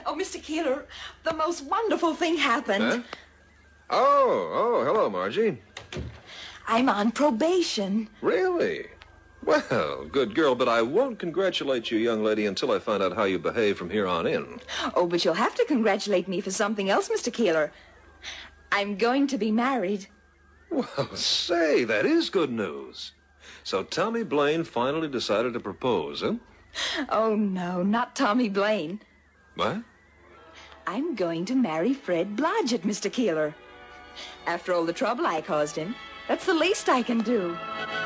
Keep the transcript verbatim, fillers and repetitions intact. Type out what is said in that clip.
Oh, Mister Keeler, the most wonderful thing happened. Huh? Oh, oh, hello, Margie. I'm on probation. Really? Well, good girl, but I won't congratulate you, young lady, until I find out how you behave from here on in. Oh, but you'll have to congratulate me for something else, Mister Keeler. I'm going to be married. Well, say, that is good news. So Tommy Blaine finally decided to propose, huh? Oh, no, not Tommy Blaine. What? I'm going to marry Fred Blodgett, Mister Keeler. After all the trouble I caused him, that's the least I can do.